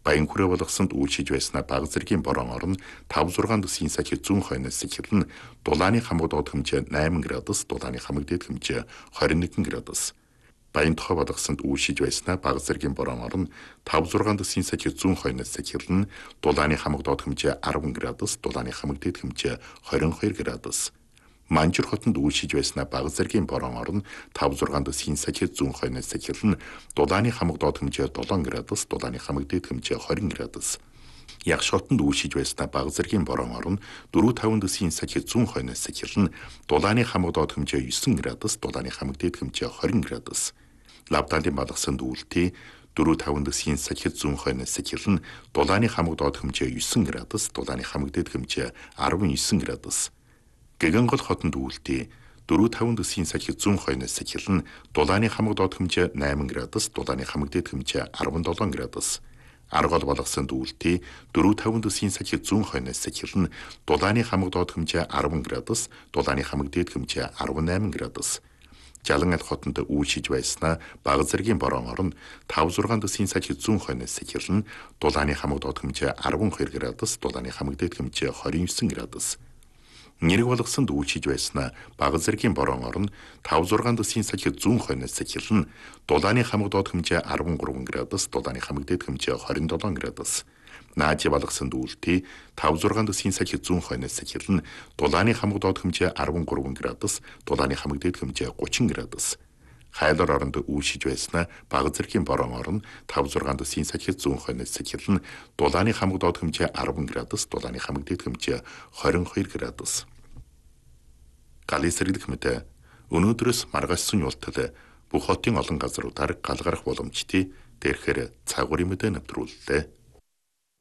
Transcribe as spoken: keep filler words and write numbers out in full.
Баян хүрээ болгосонд үйлчилж байснаа бага зэргийн борон орн тав зургаан төсгийн сахи зүүн хойноос эхэлнэ дулааны хамаг доод хэмжээ найман градус, дулааны хамаг дээд хэмжээ хорин нэгэн градус. Баян тухай болгосонд үйлчилж байснаа бага зэргийн борон орн тав зургаан төсгийн сахи зүүн хойноос эхэлнэ дулааны хамаг доод хэмжээ арван градус, дулааны хамаг дээд хэмжээ хорин хоёр градус. Манжир хотод үйлчилж байснаа бага зэргийн борон орн тав зургаан төсгийн сахи зүүн хойноос эхэлнэ дулааны хамаг доод хэмжээ долоон градус, дулааны хамаг дээд хэмжээ хорин градус. Ягш хотод үйлчилж байснаа бага зэргийн борон орн дөрвөн таван төсгийн сахи зүүн хойноос эхэлнэ дулааны хамаг доод хэмжээ есөн градус, дулааны хамаг дээд хэмжээ хорин градус. Лавдаалын балгасанд үйлдэл дөрвөн таван төсгийн сахи зүүн хойноос эхэлнэ дулааны хамаг доод хэмжээ есөн градус, дулааны хамаг дээд хэмжээ арван есөн градус. Гэгэнгол хотод үйлдэл дөрвөн таван төсгийн сахи зүүн хойноос эхэлнэ дулааны хамаг доод хэмжээ найман градус, дулааны хамаг дээд хэмжээ арван долоон градус. Аргол балгасанд үйлдэл дөрвөн таван төсгийн сахи зүүн хойноос эхэлнэ дулааны хамаг доод хэмжээ арван градус, дулааны хамаг дээд хэмжээ арван найман градус. Жалан аль хотод үйлчилж байснаа бага зэргийн борон орн тав зургаан төсгийн сахи зүүн хойноос эхэлнэ дулааны хамаг доод хэмжээ арван хоёр градус, дулааны хамаг дээд хэмжээ хорин есөн градус. Нэрэг болгосонд үйлчилж байснаа бага зэргийн борон орн тав зургаан төсгийн сахи зүүн хойноос эхэлнэ дулааны хамаг доод хэмжээ арван гурван градус, дулааны хамаг дээд хэмжээ хорин долоон градус. Наажи болгосонд үйлдэл тав зургаан төсгийн сахи зүүн хойноос эхэлнэ дулааны хамаг доод хэмжээ арван гурван градус, дулааны хамаг дээд хэмжээ гучин градус. Хайлар оронд үйлчилж байснаа бага зэргийн борон орн тав зургаан төсгийн сахи зүүн хойноос эхэлнэ дулааны хамаг доод хэмжээ арван градус, дулааны хамаг дээд хэмжээ хорин хоёр градус. Галын сэргэлэх мэт өнөөдрөөс маргаашсан юултал бүх хотын олон газруудаар галгарах боломжтой тэрхээр цагуурын мэдээ нэвтрүүллээ.